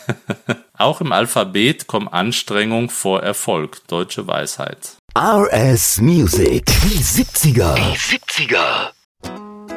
Auch im Alphabet kommen Anstrengung vor Erfolg. Deutsche Weisheit. RS Music. Die 70er.